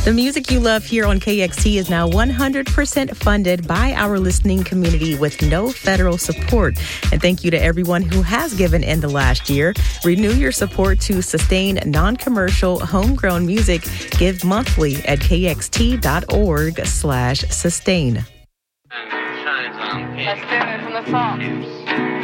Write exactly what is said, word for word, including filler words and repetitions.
The music you love here on K X T is now one hundred percent funded by our listening community with no federal support. And thank you to everyone who has given in the last year. Renew your support to sustain non-commercial, homegrown music. Give monthly at kxt.org slash sustain. Let's do it from the top.